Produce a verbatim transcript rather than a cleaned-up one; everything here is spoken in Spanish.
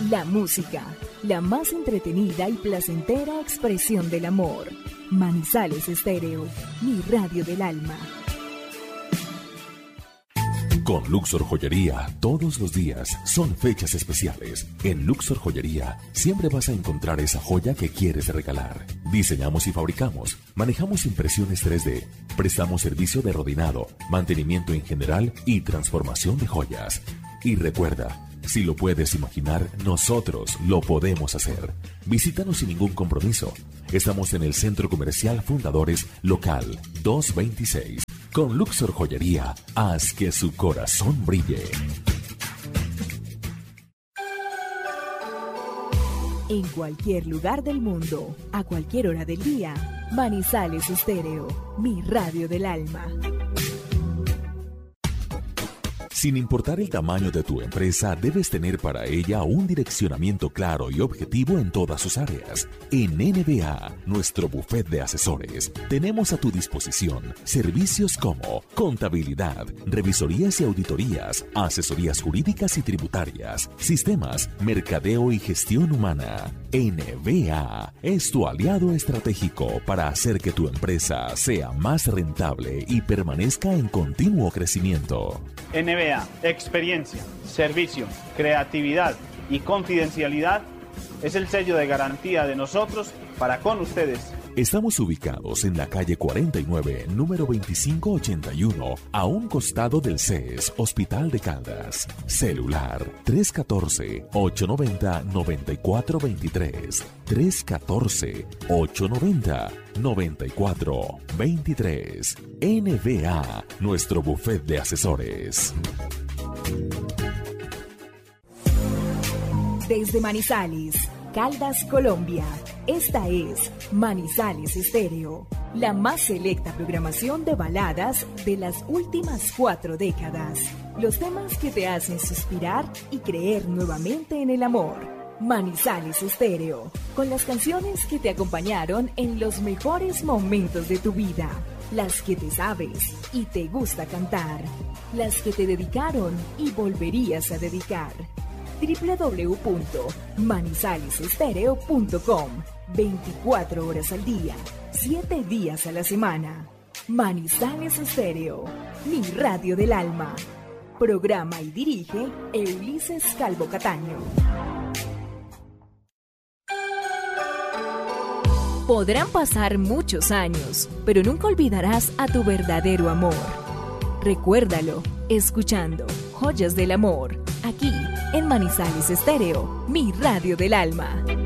La música, la más entretenida y placentera expresión del amor. Manizales Estéreo, mi radio del alma. Con Luxor Joyería, todos los días son fechas especiales. En Luxor Joyería siempre vas a encontrar esa joya que quieres regalar. Diseñamos y fabricamos, manejamos impresiones tres D, prestamos servicio de rodinado, mantenimiento en general y transformación de joyas. Y recuerda, si lo puedes imaginar, nosotros lo podemos hacer. Visítanos sin ningún compromiso. Estamos en el Centro Comercial Fundadores, local doscientos veintiséis. Con Luxor Joyería, haz que su corazón brille. En cualquier lugar del mundo, a cualquier hora del día, Manizales Estéreo, mi radio del alma. Sin importar el tamaño de tu empresa, debes tener para ella un direccionamiento claro y objetivo en todas sus áreas. En N B A, nuestro buffet de asesores, tenemos a tu disposición servicios como contabilidad, revisorías y auditorías, asesorías jurídicas y tributarias, sistemas, mercadeo y gestión humana. N B A es tu aliado estratégico para hacer que tu empresa sea más rentable y permanezca en continuo crecimiento. N B A, experiencia, servicio, creatividad y confidencialidad es el sello de garantía de nosotros para con ustedes. Estamos ubicados en la calle cuarenta y nueve, número veinticinco ochenta y uno, a un costado del C E S, Hospital de Caldas. Celular tres uno cuatro, ocho nueve cero, nueve cuatro dos tres. tres uno cuatro, ocho nueve cero, nueve cuatro dos tres. N B A, nuestro buffet de asesores. Desde Manizales, Caldas, Colombia, esta es Manizales Estéreo, la más selecta programación de baladas de las últimas cuatro décadas. Los temas que te hacen suspirar y creer nuevamente en el amor. Manizales Estéreo, con las canciones que te acompañaron en los mejores momentos de tu vida. Las que te sabes y te gusta cantar. Las que te dedicaron y volverías a dedicar. doble u doble u doble u punto manizales estéreo punto com. veinticuatro horas al día, siete días a la semana. Manizales Estéreo, mi radio del alma. Programa y dirige Ulises Calvo Cataño. Podrán pasar muchos años, pero nunca olvidarás a tu verdadero amor. Recuérdalo, escuchando Joyas del Amor, aquí en Manizales Estéreo, mi radio del alma.